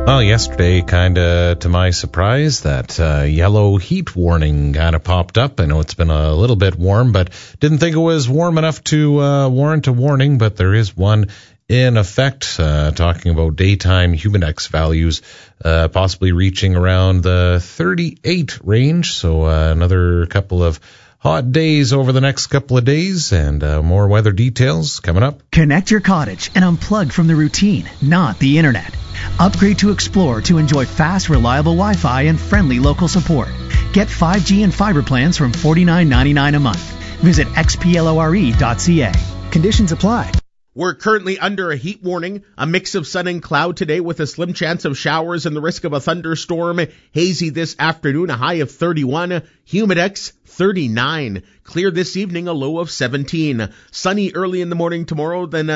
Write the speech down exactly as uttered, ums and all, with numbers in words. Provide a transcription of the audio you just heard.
Well, yesterday, kind of to my surprise, that uh, yellow heat warning kind of popped up. I know it's been a little bit warm, but didn't think it was warm enough to uh, warrant a warning, but there is one in effect, uh, talking about daytime humidex values uh, possibly reaching around the thirty-eight range, so uh, another couple of hot days over the next couple of days, and uh, more weather details coming up. Connect your cottage and unplug from the routine, not the internet. Upgrade to Explore to enjoy fast, reliable Wi-Fi and friendly local support. Get five G and fiber plans from forty-nine ninety-nine a month. Visit x p lore dot c a. Conditions apply. We're currently under a heat warning, a mix of sun and cloud today with a slim chance of showers and the risk of a thunderstorm. Hazy this afternoon, a high of thirty-one. Humidex, thirty-nine. Clear this evening, a low of seventeen. Sunny early in the morning tomorrow, then